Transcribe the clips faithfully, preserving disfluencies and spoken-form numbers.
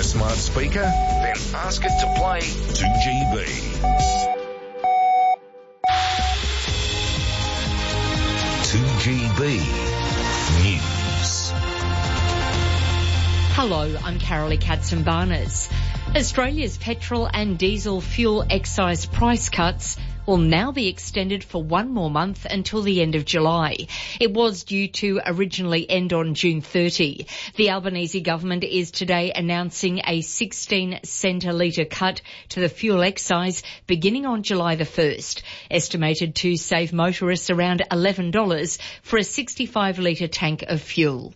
smart speaker? Then ask it to play two G B. two G B News. Hello, I'm Carolee Katzenbarnes. Australia's petrol and diesel fuel excise price cuts will now be extended for one more month until the end of July. It was due to originally end on June thirtieth. The Albanese government is today announcing a sixteen cent a litre cut to the fuel excise beginning on July the first, estimated to save motorists around eleven dollars for a sixty-five litre tank of fuel.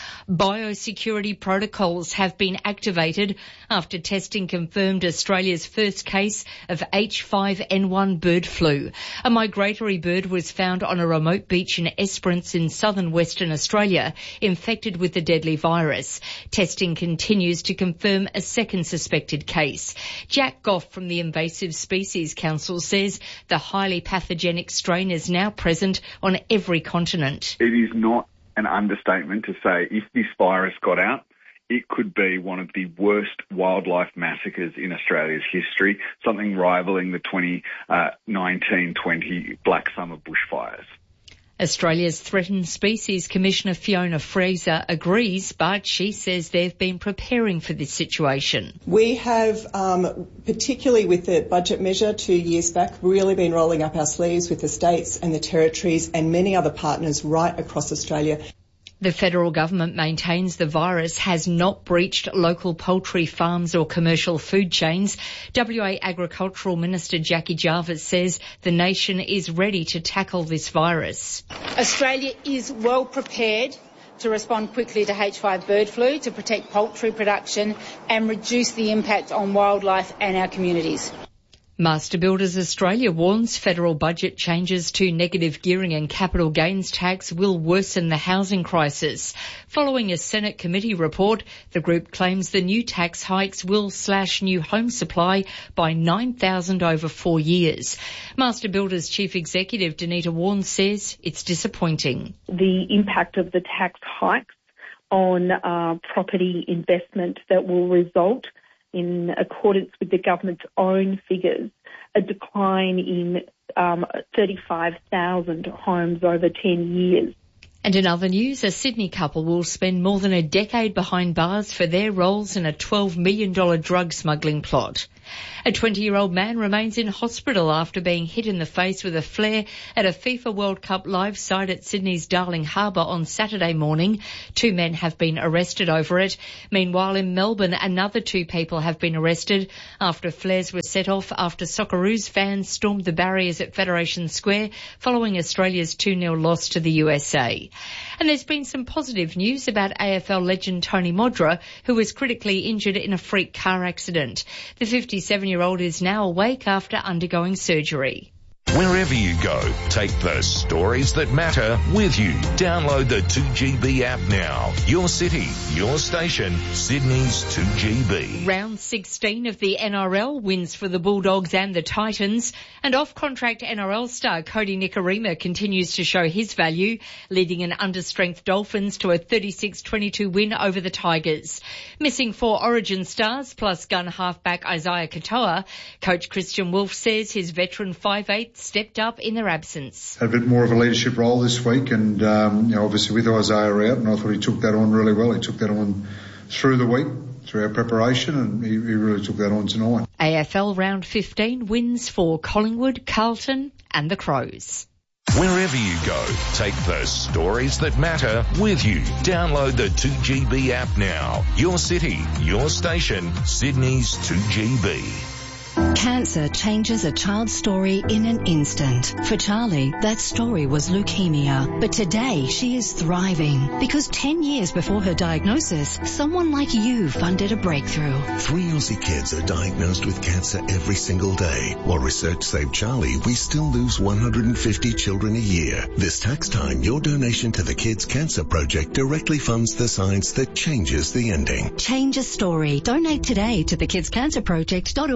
Biosecurity protocols have been activated after testing confirmed Australia's first case of H five N one bird flu. A migratory bird was found on a remote beach in Esperance in southern Western Australia, infected with the deadly virus. Testing continues to confirm a second suspected case. Jack Goff from the Invasive Species Council says the highly pathogenic strain is now present on every continent. It is not an understatement to say if this virus got out, it could be one of the worst wildlife massacres in Australia's history, something rivaling the twenty nineteen twenty Black Summer bushfires. Australia's Threatened Species Commissioner Fiona Fraser agrees, but she says they've been preparing for this situation. We have, um, particularly with the budget measure two years back, really been rolling up our sleeves with the states and the territories and many other partners right across Australia. The federal government maintains the virus has not breached local poultry farms or commercial food chains. W A Agricultural Minister Jackie Jarvis says the nation is ready to tackle this virus. Australia is well prepared to respond quickly to H five bird flu, to protect poultry production and reduce the impact on wildlife and our communities. Master Builders Australia warns federal budget changes to negative gearing and capital gains tax will worsen the housing crisis. Following a Senate committee report, the group claims the new tax hikes will slash new home supply by nine thousand over four years. Master Builders Chief Executive Danita Warren says it's disappointing. The impact of the tax hikes on uh, property investment that will result in accordance with the government's own figures, a decline in um, thirty-five thousand homes over ten years. And in other news, a Sydney couple will spend more than a decade behind bars for their roles in a twelve million dollars drug smuggling plot. A twenty-year-old man remains in hospital after being hit in the face with a flare at a FIFA World Cup live site at Sydney's Darling Harbour on Saturday morning. Two men have been arrested over it. Meanwhile, in Melbourne, another two people have been arrested after flares were set off after Socceroos fans stormed the barriers at Federation Square following Australia's two nil loss to the U S A. And there's been some positive news about A F L legend Tony Modra, who was critically injured in a freak car accident. The fifty-seven-year-old is now awake after undergoing surgery. Wherever you go, take the stories that matter with you. Download the two G B app now. Your city, your station, Sydney's two G B. Round sixteen of the N R L wins for the Bulldogs and the Titans. And off-contract N R L star Cody Nikorima continues to show his value, leading an understrength Dolphins to a thirty-six twenty-two win over the Tigers. Missing four Origin stars plus gun halfback Isaiah Katoa, coach Christian Wolf says his veteran five eight stepped up in their absence. Had a bit more of a leadership role this week, and um, you know, obviously with Isaiah out, and I thought he took that on really well. He took that on through the week, through our preparation, and he, he really took that on tonight. A F L round fifteen wins for Collingwood, Carlton and the Crows. Wherever you go, take the stories that matter with you. Download the two G B app now. Your city, your station, Sydney's two G B. Cancer changes a child's story in an instant. For Charlie, that story was leukemia. But today, she is thriving because ten years before her diagnosis, someone like you funded a breakthrough. Three Aussie kids are diagnosed with cancer every single day. While research saved Charlie, we still lose one hundred fifty children a year. This tax time, your donation to the Kids Cancer Project directly funds the science that changes the ending. Change a story. Donate today to the kids cancer project dot org dot a u.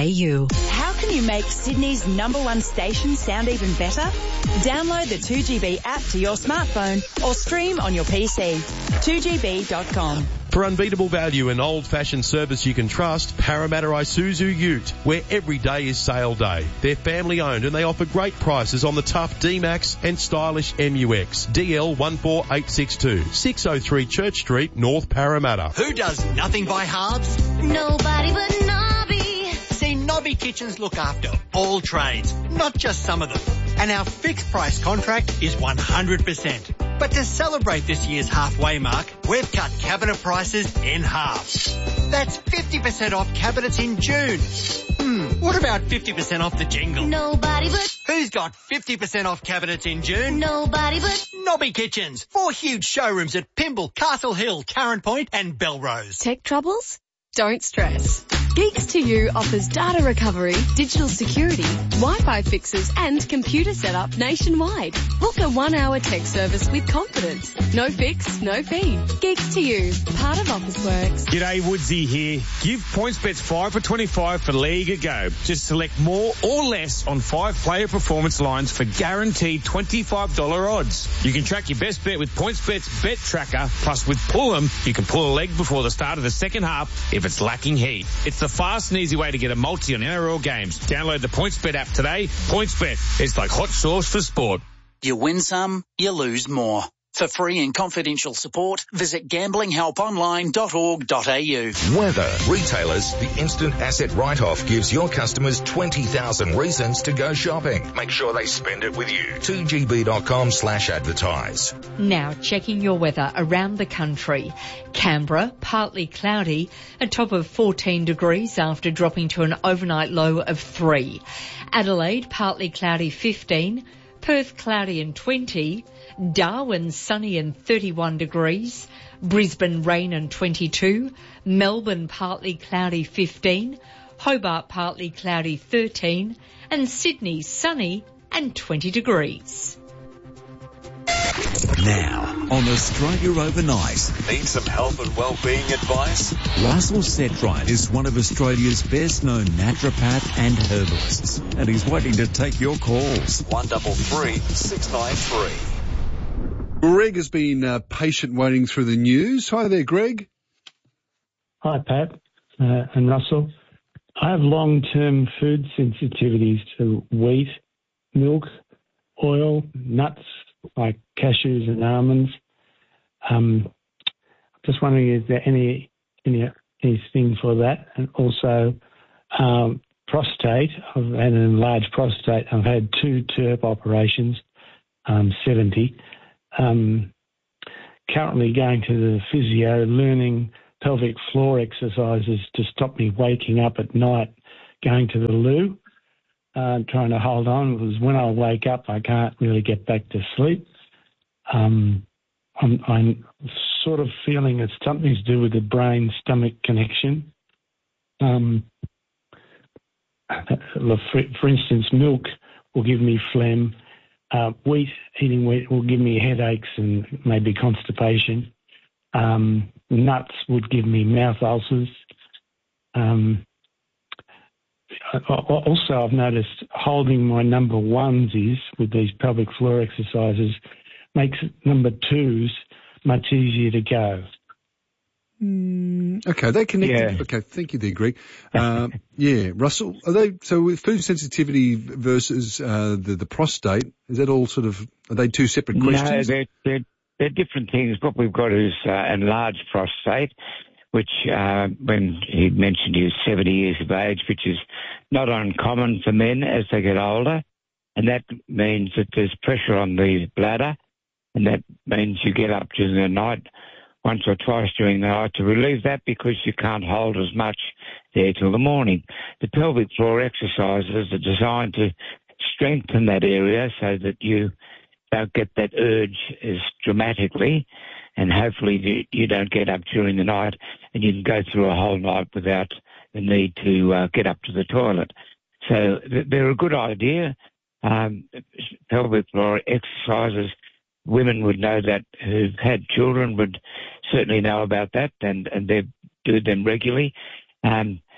u. How can you make Sydney's number one station sound even better? Download the two G B app to your smartphone or stream on your P C. two G B dot com. For unbeatable value and old-fashioned service you can trust, Parramatta Isuzu Ute, where every day is sale day. They're family-owned and they offer great prices on the tough D-Max and stylish M U X. D L one four eight six two, six oh three Church Street, North Parramatta. Who does nothing by halves? Nobody but Nobby. See, Nobby Kitchens look after all trades, not just some of them. And our fixed price contract is one hundred percent. But to celebrate this year's halfway mark, we've cut cabinet prices in half. That's fifty percent off cabinets in June. Hmm, what about fifty percent off the jingle? Nobody but... Who's got fifty percent off cabinets in June? Nobody but... Nobby Kitchens. Four huge showrooms at Pymble, Castle Hill, Tarrant Point and Belrose. Tech troubles? Don't stress. Geeks to You offers data recovery, digital security, Wi-Fi fixes and computer setup nationwide. Book a one-hour tech service with confidence. No fix, no fee. Geeks to You, part of Officeworks. G'day, Woodsy here. Give PointsBets five for twenty-five for League a go. Just select more or less on five player performance lines for guaranteed twenty-five dollars odds. You can track your best bet with PointsBet's Bet Tracker, plus with Pull'em, you can pull a leg before the start of the second half if it's lacking heat. It's the fast and easy way to get a multi on N R L games. Download the PointsBet app today. PointsBet, it's like hot sauce for sport. You win some, you lose more. For free and confidential support, visit gambling help online dot org dot a u. Weather. Retailers, the instant asset write-off gives your customers twenty thousand reasons to go shopping. Make sure they spend it with you. two G B dot com slash advertise. Now checking your weather around the country. Canberra, partly cloudy, a top of fourteen degrees after dropping to an overnight low of three. Adelaide, partly cloudy, fifteen. Perth, cloudy and twenty. Darwin, sunny and thirty-one degrees. Brisbane, rain and twenty-two. Melbourne, partly cloudy, fifteen. Hobart, partly cloudy, thirteen. And Sydney, sunny and twenty degrees. Now, on Australia Overnight. Need some health and well-being advice? Russell Setright is one of Australia's best-known naturopath and herbalists, and he's waiting to take your calls. one double three six nine three. Greg has been uh, patient waiting through the news. Hi there, Greg. Hi, Pat uh, and Russell. I have long-term food sensitivities to wheat, milk, oil, nuts like cashews and almonds. Um, just wondering, is there any, any anything for that? And also, um, prostate. I've had an enlarged prostate. I've had two T U R P operations. Um, seventy. Um, currently going to the physio, learning pelvic floor exercises to stop me waking up at night, going to the loo, uh, trying to hold on, because when I wake up, I can't really get back to sleep. Um, I'm, I'm sort of feeling it's something to do with the brain-stomach connection. Um, for, for instance, milk will give me phlegm. Uh, wheat, eating wheat will give me headaches and maybe constipation. Um, nuts would give me mouth ulcers. Um, also, I've noticed holding my number ones is, with these pelvic floor exercises, makes number twos much easier to go. Mm, okay, they connected. Yeah. Okay, thank you there, Greg. Uh, yeah, Russell, are they, so with food sensitivity versus uh, the, the prostate, is that all sort of, are they two separate questions? No, they're, they're, they're different things. What we've got is uh, enlarged prostate, which uh, when he mentioned he was seventy years of age, which is not uncommon for men as they get older, and that means that there's pressure on the bladder, and that means you get up during the night once or twice during the night to relieve that, because you can't hold as much there till the morning. The pelvic floor exercises are designed to strengthen that area so that you don't get that urge as dramatically, and hopefully you, you don't get up during the night and you can go through a whole night without the need to uh, get up to the toilet. So they're a good idea. Um, pelvic floor exercises, women would know that, who've had children would certainly know about that, and, and they do them regularly. Um,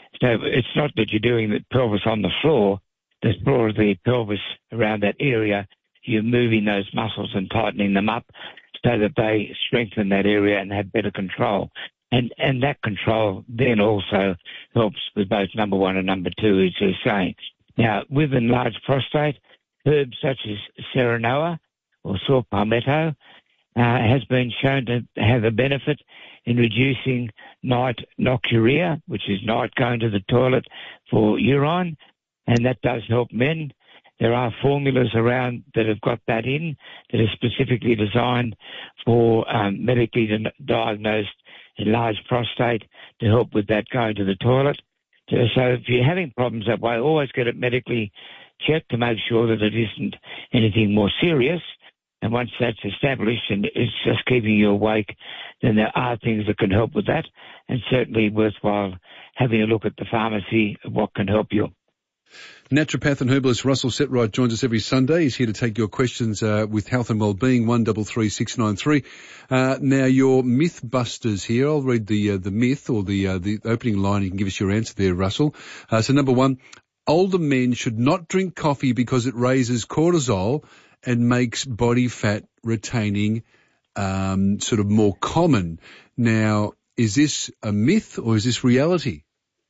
So it's not that you're doing the pelvis on the floor. The floor of the pelvis around that area, you're moving those muscles and tightening them up so that they strengthen that area and have better control. And and that control then also helps with both number one and number two, as you're saying. Now, with enlarged prostate, herbs such as serenoa or saw palmetto uh, has been shown to have a benefit in reducing night nocturia, which is night going to the toilet for urine, and that does help men. There are formulas around that have got that in that are specifically designed for um, medically diagnosed enlarged prostate to help with that going to the toilet. So, so if you're having problems that way, always get it medically checked to make sure that it isn't anything more serious. And once that's established and it's just keeping you awake, then there are things that can help with that, and certainly worthwhile having a look at the pharmacy of what can help you. Naturopath and herbalist Russell Setright joins us every Sunday. He's here to take your questions uh, with health and wellbeing, one double three six nine three. Uh, now, your myth busters here. I'll read the uh, the myth or the uh, the opening line. You can give us your answer there, Russell. Uh, so, number one, older men should not drink coffee because it raises cortisol and makes body fat retaining um, sort of more common. Now, is this a myth or is this reality?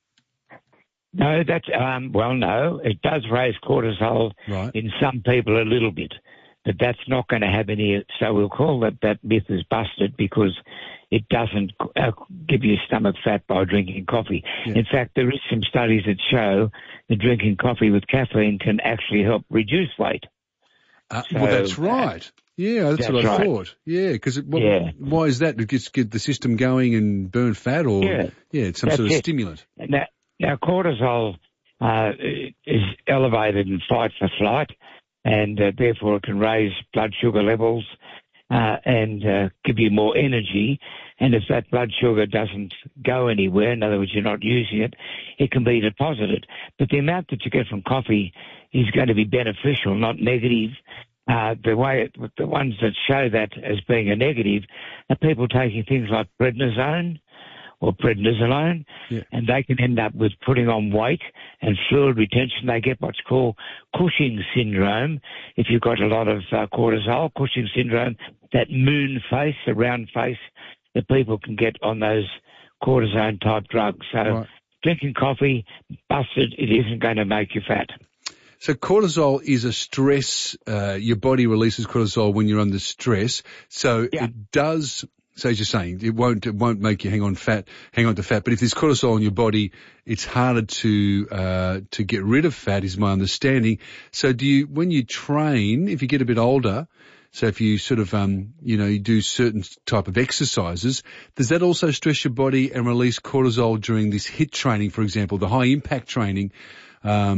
No, that's, um, well, no, it does raise cortisol right. in some people a little bit, but that's not going to have any, so we'll call that that myth is busted because it doesn't uh, give you stomach fat by drinking coffee. Yeah. In fact, there is some studies that show that drinking coffee with caffeine can actually help reduce weight. Uh, so, well, that's right. Uh, yeah, that's, that's what I right. thought. Yeah, because yeah. why is that? It gets get the system going and burn fat, or yeah, yeah it's some that's sort of it. stimulant. Now, now cortisol uh, is elevated in fight or flight, and uh, therefore it can raise blood sugar levels uh, and uh, give you more energy. And if that blood sugar doesn't go anywhere, in other words, you're not using it, it can be deposited. But the amount that you get from coffee is going to be beneficial, not negative. Uh, the way it, the ones that show that as being a negative are people taking things like prednisone or prednisolone, yeah. and they can end up with putting on weight and fluid retention. They get what's called Cushing syndrome. If you've got a lot of uh, cortisol, Cushing syndrome, that moon face, the round face that people can get on those cortisone-type drugs. So right. drinking coffee, busted, it isn't going to make you fat. So cortisol is a stress, uh, your body releases cortisol when you're under stress. So yeah. it does, so as you're saying, it won't, it won't make you hang on fat, hang on to fat. But if there's cortisol in your body, it's harder to, uh, to get rid of fat is my understanding. So do you, when you train, if you get a bit older, so if you sort of, um, you know, you do certain type of exercises, does that also stress your body and release cortisol during this HIIT training, for example, the high impact training? Um,